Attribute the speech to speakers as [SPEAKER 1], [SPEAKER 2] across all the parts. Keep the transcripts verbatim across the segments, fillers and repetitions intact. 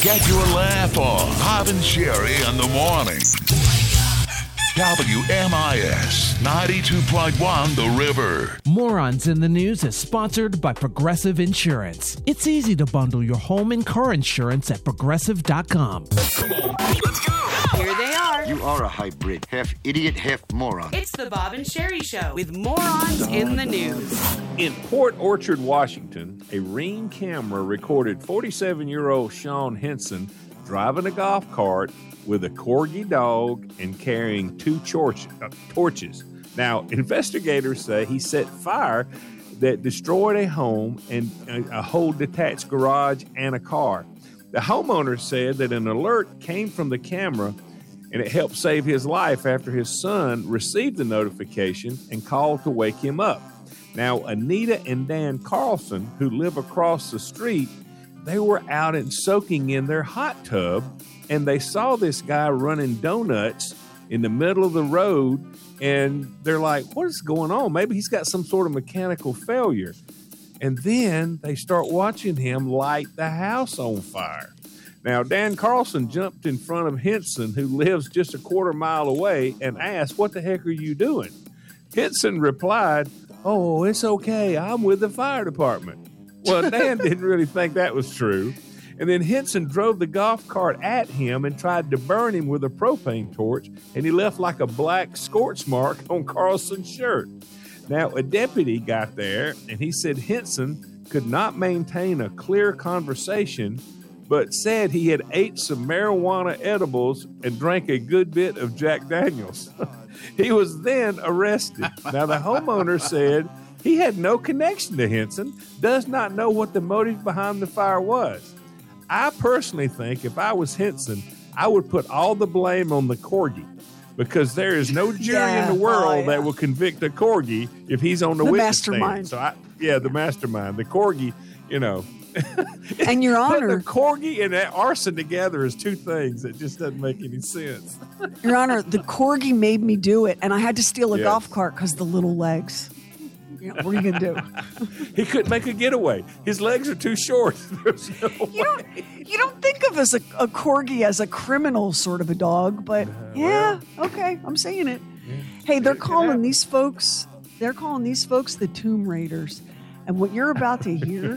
[SPEAKER 1] Get your laugh on. Bob and Sherry in the morning. W M I S ninety-two point one The River.
[SPEAKER 2] Morons in the News is sponsored by Progressive Insurance. It's easy to bundle your home and car insurance at progressive dot com.
[SPEAKER 3] Come on, let's go.
[SPEAKER 4] Here they are.
[SPEAKER 5] You are a hybrid, half idiot, half moron.
[SPEAKER 4] It's the Bob and Sherry Show with Morons in the News.
[SPEAKER 6] In Port Orchard, Washington, a Ring camera recorded forty-seven-year-old Sean Henson driving a golf cart with a corgi dog and carrying two torch, uh, torches. Now, investigators say he set fire that destroyed a home and a, a whole detached garage and a car. The homeowner said that an alert came from the camera and it helped save his life after his son received the notification and called to wake him up. Now, Anita and Dan Carlson, who live across the street, they were out and soaking in their hot tub, and they saw this guy running donuts in the middle of the road, and they're like, what is going on? Maybe he's got some sort of mechanical failure. And then they start watching him light the house on fire. Now, Dan Carlson jumped in front of Henson, who lives just a quarter mile away, and asked, what the heck are you doing? Henson replied, oh, it's okay. I'm with the fire department. Well, Dan didn't really think that was true. And then Henson drove the golf cart at him and tried to burn him with a propane torch, and he left like a black scorch mark on Carlson's shirt. Now, a deputy got there, and he said Henson could not maintain a clear conversation, but said he had ate some marijuana edibles and drank a good bit of Jack Daniels. He was then arrested. Now, the homeowner said he had no connection to Henson, does not know what the motive behind the fire was. I personally think if I was Henson, I would put all the blame on the corgi, because there is no jury
[SPEAKER 7] yeah,
[SPEAKER 6] in the world
[SPEAKER 7] oh, yeah.
[SPEAKER 6] that will convict a corgi if he's on the,
[SPEAKER 7] the
[SPEAKER 6] witness
[SPEAKER 7] mastermind.
[SPEAKER 6] stand. So I, yeah, the mastermind, the corgi, you know.
[SPEAKER 7] And Your Honor,
[SPEAKER 6] the corgi and that arson together is two things that just doesn't make any sense.
[SPEAKER 7] Your Honor, the corgi made me do it, and I had to steal a
[SPEAKER 6] Yes.
[SPEAKER 7] golf cart because the little legs. You know, what are you gonna do?
[SPEAKER 6] He couldn't make a getaway. His legs are too short. There's no
[SPEAKER 7] You don't, you don't think of as a, a corgi as a criminal sort of a dog, but yeah, okay, I'm saying it. Hey, they're calling these folks, they're calling these folks the Tomb Raiders. And what you're about to hear,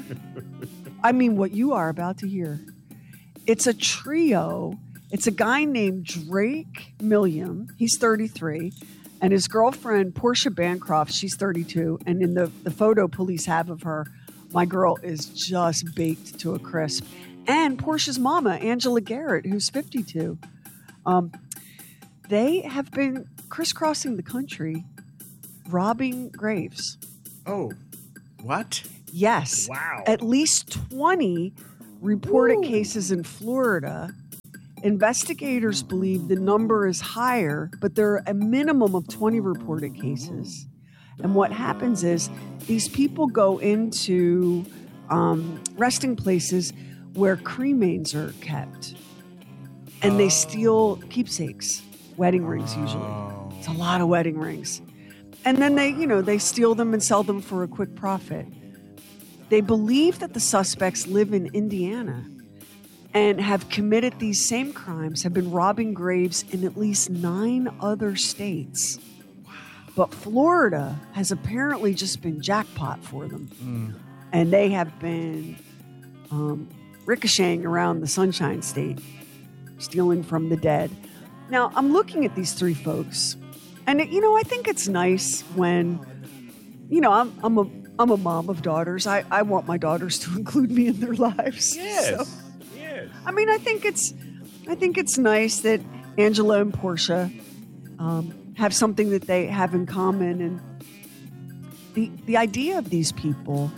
[SPEAKER 7] I mean, what you are about to hear, it's a trio. It's a guy named Drake Milliam. He's thirty-three. And his girlfriend, Portia Bancroft, she's thirty-two. And in the, the photo police have of her, my girl is just baked to a crisp. And Portia's mama, Angela Garrett, who's fifty-two. Um, they have been crisscrossing the country, robbing graves.
[SPEAKER 8] Oh, what?
[SPEAKER 7] Yes.
[SPEAKER 8] Wow.
[SPEAKER 7] At least twenty reported Ooh. cases in Florida. Investigators believe the number is higher, but there are a minimum of twenty reported cases. And what happens is these people go into um, resting places where cremains are kept. And oh. they steal keepsakes, wedding rings usually. Oh. It's a lot of wedding rings. And then they, you know, they steal them and sell them for a quick profit. They believe that the suspects live in Indiana and have committed these same crimes, have been robbing graves in at least nine other states. Wow. But Florida has apparently just been jackpot for them. Mm. And they have been um, ricocheting around the Sunshine State, stealing from the dead. Now, I'm looking at these three folks, and, it, you know, I think it's nice when, you know, I'm, I'm, a, I'm a mom of daughters. I, I want my daughters to include me in their lives.
[SPEAKER 6] Yes.
[SPEAKER 7] So.
[SPEAKER 6] Yes.
[SPEAKER 7] I mean, I think it's, I think it's nice that Angela and Portia um, have something that they have in common, and the the idea of these people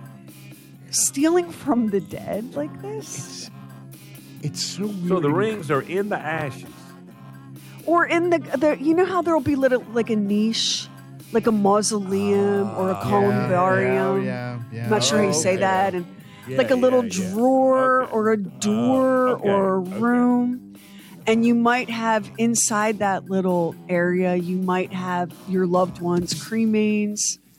[SPEAKER 7] stealing from the dead like this.
[SPEAKER 8] It's, it's so weird.
[SPEAKER 6] So the rings are in the ashes,
[SPEAKER 7] or in the, the you know how there'll be little like a niche, like a mausoleum uh, or a columbarium.
[SPEAKER 8] Yeah, yeah, yeah.
[SPEAKER 7] I'm not sure how you say
[SPEAKER 6] okay.
[SPEAKER 7] that, and.
[SPEAKER 6] Yeah,
[SPEAKER 7] like a little
[SPEAKER 6] yeah, yeah.
[SPEAKER 7] drawer
[SPEAKER 6] Okay.
[SPEAKER 7] or a door
[SPEAKER 6] uh, okay.
[SPEAKER 7] or a
[SPEAKER 6] okay.
[SPEAKER 7] room. And you might have inside that little area, you might have your loved one's cremains.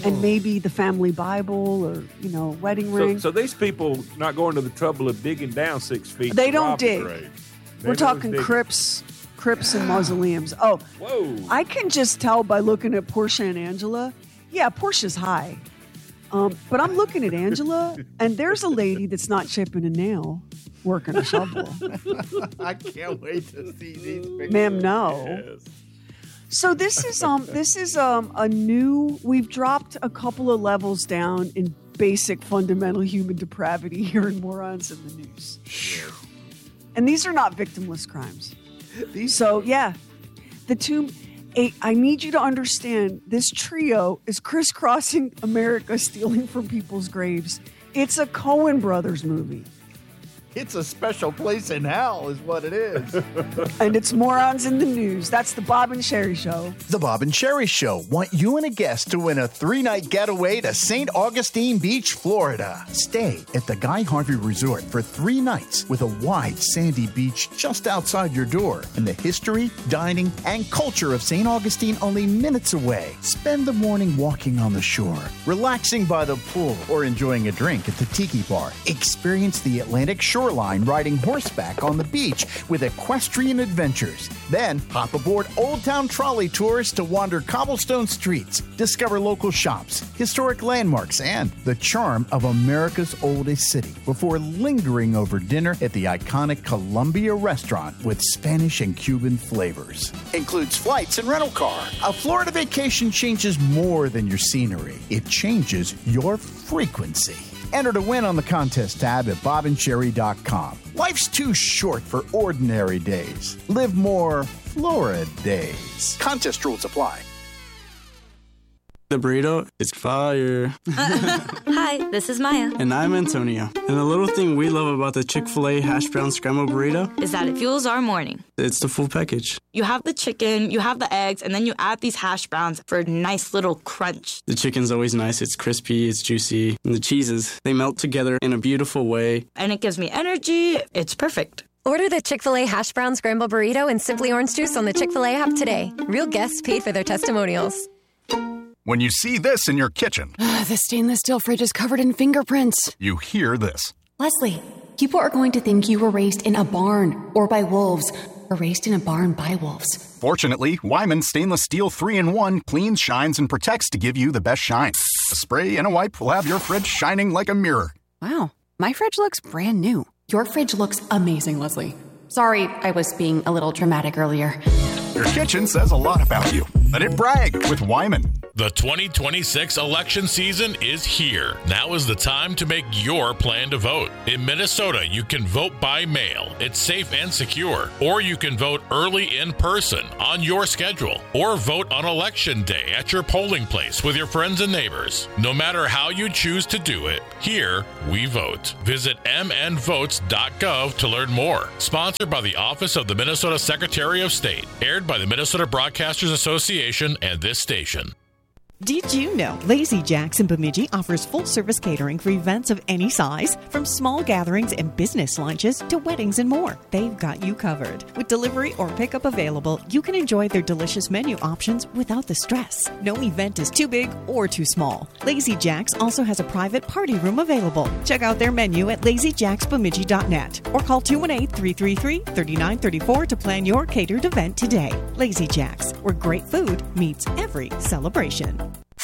[SPEAKER 7] and maybe the family Bible or, you know, wedding
[SPEAKER 6] So,
[SPEAKER 7] ring.
[SPEAKER 6] so these people not going to the trouble of digging down six feet.
[SPEAKER 7] They
[SPEAKER 6] to
[SPEAKER 7] don't
[SPEAKER 6] rob the
[SPEAKER 7] dig.
[SPEAKER 6] grave. They
[SPEAKER 7] We're
[SPEAKER 6] know
[SPEAKER 7] talking
[SPEAKER 6] digging.
[SPEAKER 7] crypts, crypts and mausoleums. Oh,
[SPEAKER 6] Whoa.
[SPEAKER 7] I can just tell by looking at Portia and Angela. Yeah, Portia's high. Um, but I'm looking at Angela, and there's a lady that's not chipping a nail, working a shovel.
[SPEAKER 8] I can't wait to see these pictures.
[SPEAKER 7] Ma'am, no.
[SPEAKER 6] Yes.
[SPEAKER 7] So this is um this is um a new. We've dropped a couple of levels down in basic fundamental human depravity here in Morons in the News. And these are not victimless crimes.
[SPEAKER 8] These
[SPEAKER 7] So yeah, the two. I I need you to understand this trio is crisscrossing America, stealing from people's graves. It's a Coen Brothers movie,
[SPEAKER 8] It's a special place in hell, is what it is.
[SPEAKER 7] and it's Morons in the News. That's the Bob and Sherry Show.
[SPEAKER 3] The Bob and Sherry Show want you and a guest to win a three-night getaway to Saint Augustine Beach, Florida. Stay at the Guy Harvey Resort for three nights with a wide sandy beach just outside your door and the history, dining, and culture of Saint Augustine only minutes away. Spend the morning walking on the shore, relaxing by the pool, or enjoying a drink at the Tiki Bar. Experience the Atlantic shoreline riding horseback on the beach with equestrian adventures. Then hop aboard Old Town trolley tours to wander cobblestone streets, discover local shops, historic landmarks, and the charm of America's oldest city before lingering over dinner at the iconic Columbia restaurant with Spanish and Cuban flavors. Includes flights and rental car. A Florida vacation changes more than your scenery. It changes your frequency. Enter to win on the contest tab at bob and sherry dot com. Life's too short for ordinary days. Live more Florida days. Contest rules apply.
[SPEAKER 9] The burrito is fire.
[SPEAKER 10] Hi, this is Maya.
[SPEAKER 9] And I'm Antonio. And the little thing we love about the Chick-fil-A hash brown scrambled burrito
[SPEAKER 10] Is that it fuels our morning.
[SPEAKER 9] it's the full package.
[SPEAKER 10] You have the chicken, you have the eggs, and then you add these hash browns for a nice little crunch.
[SPEAKER 9] The chicken's always nice. It's crispy, it's juicy. And the cheeses, they melt together in a beautiful way.
[SPEAKER 10] And it gives me energy. It's perfect.
[SPEAKER 11] Order the Chick-fil-A hash brown scrambled burrito and Simply Orange Juice on the Chick-fil-A app today. Real guests paid for their testimonials.
[SPEAKER 12] When you see this in your kitchen,
[SPEAKER 13] The stainless steel fridge is covered in fingerprints.
[SPEAKER 12] you hear this.
[SPEAKER 13] Leslie, people are going to think you were raised in a barn or by wolves or raised in a barn by wolves.
[SPEAKER 12] Fortunately, Wyman Stainless Steel three in one cleans, shines, and protects to give you the best shine. A spray and a wipe will have your fridge shining like a mirror.
[SPEAKER 13] Wow, my fridge looks brand new. Your fridge looks amazing, Leslie. Sorry, I was being a little dramatic earlier.
[SPEAKER 12] Your kitchen says a lot about you. Let it brag with Wyman.
[SPEAKER 14] The twenty twenty-six election season is here. Now is the time to make your plan to vote. In Minnesota, you can vote by mail. It's safe and secure. Or you can vote early in person on your schedule. Or vote on election day at your polling place with your friends and neighbors. No matter how you choose to do it, here we vote. Visit m n votes dot gov to learn more. Sponsored by the Office of the Minnesota Secretary of State. Aired by the Minnesota Broadcasters Association and this station.
[SPEAKER 15] Did you know Lazy Jack's in Bemidji offers full-service catering for events of any size, from small gatherings and business lunches to weddings and more? They've got you covered. With delivery or pickup available, you can enjoy their delicious menu options without the stress. No event is too big or too small. Lazy Jack's also has a private party room available. Check out their menu at lazy jacks bemidji dot net or call two one eight, three three three, three nine three four to plan your catered event today. Lazy Jack's, where great food meets every celebration.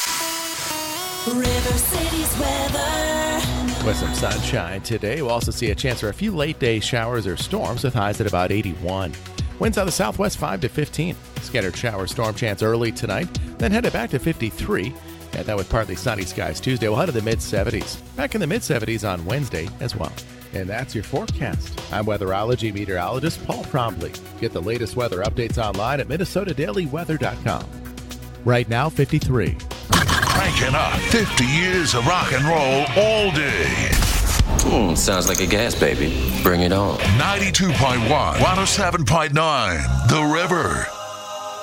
[SPEAKER 16] River City's weather.
[SPEAKER 17] With some sunshine today, we'll also see a chance for a few late day showers or storms with highs at about eighty-one. Winds out of the southwest five to fifteen. Scattered shower storm chance early tonight, then headed back to fifty-three. And then with partly sunny skies Tuesday, we'll head to the mid seventies. Back in the mid seventies on Wednesday as well. And that's your forecast. I'm weatherology meteorologist Paul Trombley. Get the latest weather updates online at minnesota daily weather dot com. Right now, fifty-three.
[SPEAKER 1] Cranking up fifty years of rock and roll all day.
[SPEAKER 18] Hmm, sounds like a gas baby. Bring it on.
[SPEAKER 1] ninety-two point one, one oh seven point nine, The River.